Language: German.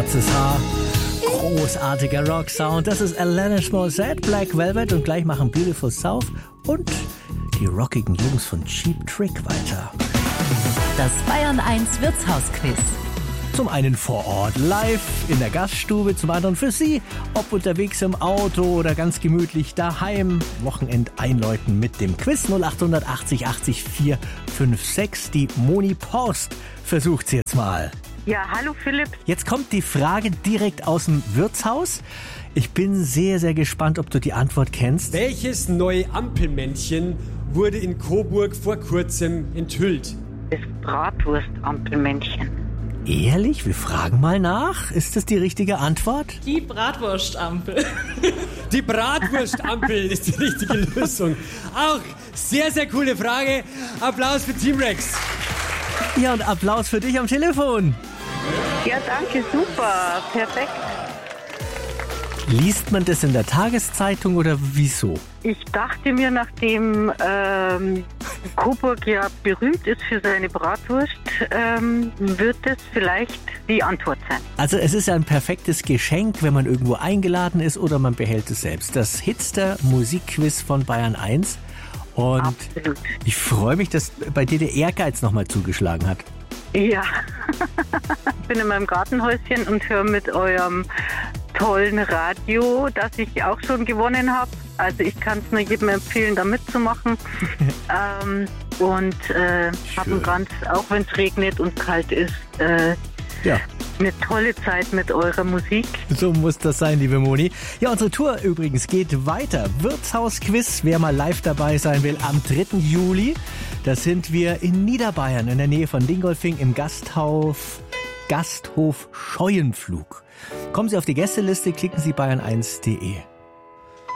schwarzes Haar. Großartiger Rock-Sound. Das ist Alanis Morissette, Black Velvet. Und gleich machen Beautiful South und die rockigen Jungs von Cheap Trick weiter. Das Bayern 1 Wirtshausquiz. Zum einen vor Ort live in der Gaststube, zum anderen für Sie, ob unterwegs im Auto oder ganz gemütlich daheim. Wochenend einläuten mit dem Quiz 0880 80 456. Die Moni Porst versucht's jetzt mal. Ja, hallo Philipp. Jetzt kommt die Frage direkt aus dem Wirtshaus. Ich bin sehr, sehr gespannt, ob du die Antwort kennst. Welches neue Ampelmännchen wurde in Coburg vor kurzem enthüllt? Das Bratwurstampelmännchen. Ehrlich? Wir fragen mal nach. Ist das die richtige Antwort? Die Bratwurstampel. Die Bratwurstampel ist die richtige Lösung. Auch sehr, sehr coole Frage. Applaus für Team Rex. Ja, und Applaus für dich am Telefon. Ja, danke, super, perfekt. Liest man das in der Tageszeitung oder wieso? Ich dachte mir, nachdem Coburg ja berühmt ist für seine Bratwurst, wird es vielleicht die Antwort sein. Also es ist ja ein perfektes Geschenk, wenn man irgendwo eingeladen ist oder man behält es selbst. Das Hitster Musikquiz von Bayern 1. Und Absolut. Ich freue mich, dass bei dir der Ehrgeiz nochmal zugeschlagen hat. Ja, ich bin in meinem Gartenhäuschen und höre mit eurem tollen Radio, das ich auch schon gewonnen habe. Also ich kann es nur jedem empfehlen, da mitzumachen. Und habe ganz, auch wenn es regnet und kalt ist, eine tolle Zeit mit eurer Musik. So muss das sein, liebe Moni. Ja, unsere Tour übrigens geht weiter. Wirtshausquiz, wer mal live dabei sein will, am 3. Juli. Da sind wir in Niederbayern, in der Nähe von Dingolfing im Gasthof Scheuenflug. Kommen Sie auf die Gästeliste, klicken Sie bayern1.de.